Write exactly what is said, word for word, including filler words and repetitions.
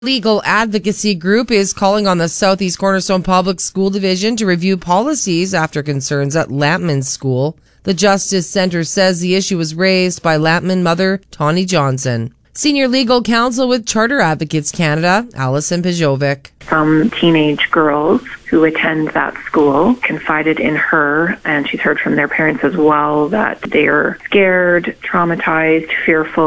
Legal advocacy group is calling on the Southeast Cornerstone Public School Division to review policies after concerns at Lampman School. The Justice Center says the issue was raised by Lampman mother Tawny Johnson. Senior legal counsel with Charter Advocates Canada, Alison Pejovic. Some teenage girls who attend that school confided in her, and she's heard from their parents as well, that they are scared, traumatized, fearful